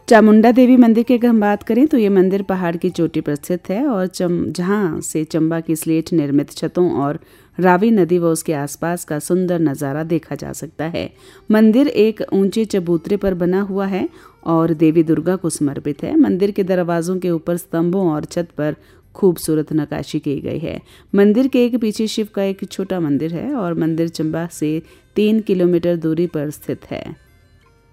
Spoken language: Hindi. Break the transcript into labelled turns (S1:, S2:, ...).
S1: चामुंडा देवी मंदिर की अगर हम बात करें तो ये मंदिर पहाड़ की चोटी पर स्थित है और जहाँ से चंबा की स्लेट निर्मित छतों और रावी नदी व उसके आसपास का सुंदर नज़ारा देखा जा सकता है। मंदिर एक ऊंचे चबूतरे पर बना हुआ है और देवी दुर्गा को समर्पित है। मंदिर के दरवाजों के ऊपर स्तंभों और छत पर खूबसूरत नक्काशी की गई है। मंदिर के एक पीछे शिव का एक छोटा मंदिर है और मंदिर चंबा से 3 किलोमीटर दूरी पर स्थित है।